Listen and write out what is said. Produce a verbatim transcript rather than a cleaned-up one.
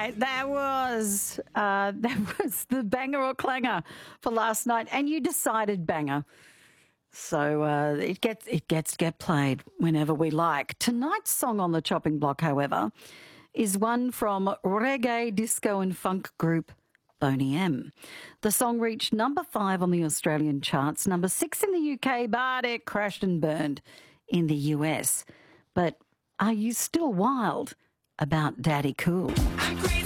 right, that was uh, that was the banger or clanger for last night, and you decided banger. So uh, it gets it gets to get played whenever we like. Tonight's song on the chopping block, however, is one from reggae, disco and funk group Boney M. The song reached number five on the Australian charts, number six in the U K, but it crashed and burned in the U S. But are you still wild about Daddy Cool? I'm crazy.